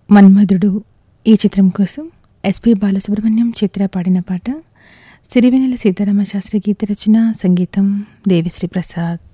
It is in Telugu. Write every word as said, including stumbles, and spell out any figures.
మన్మధుడు ఈ చిత్రం కోసం ఎస్పి బాలసుబ్రహ్మణ్యం చిత్ర పాడిన పాట సిరివెన్నెల సీతారామ శాస్త్రి గీత రచన, సంగీతం దేవిశ్రీ ప్రసాద్.